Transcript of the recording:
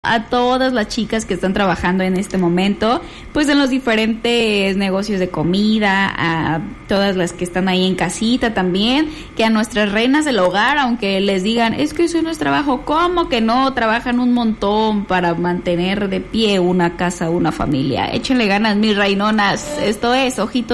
a todas las chicas que están trabajando en este momento, pues en los diferentes negocios de comida, a todas las que están ahí en casita también, que a nuestras reinas del hogar, aunque les digan, es que eso no es trabajo, ¿cómo que no? Trabajan un montón para mantener de pie una casa, una familia. Échenle ganas, mis reinonas. Esto es Ojitos